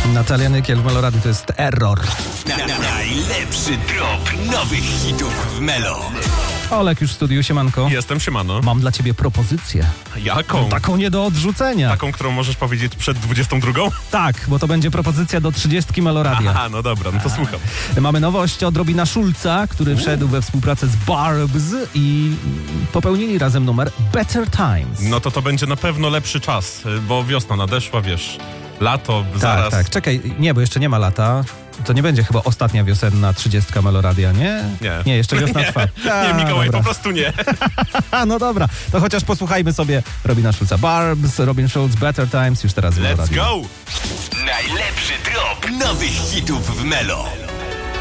Natalia Nykiel w Meloradio to jest Error. Najlepszy drop nowych hitów w Melo. Olek już w studiu, siemanko. Jestem, siemano. Mam dla ciebie propozycję. Jaką? Taką nie do odrzucenia. Taką, którą możesz powiedzieć przed 22? Tak, bo to będzie propozycja do 30 Meloradia. Aha, no dobra, no to słucham. Mamy nowość od Robina Schulza, który wszedł we współpracę z Barbz i popełnili razem numer Better Times. No to będzie na pewno lepszy czas, bo wiosna nadeszła, wiesz, lato, zaraz. Tak, czekaj, nie, bo jeszcze nie ma lata. To nie będzie chyba ostatnia wiosenna 30 Meloradia, nie? Nie. Nie, jeszcze wiosna trwa. Nie, Mikołaj, dobra. po prostu nie. No dobra, to chociaż posłuchajmy sobie Robina Schulza. Barbz, Robin Schulz, Better Times, już teraz w Let's Meloradio. go! Najlepszy drop nowych hitów w Melo.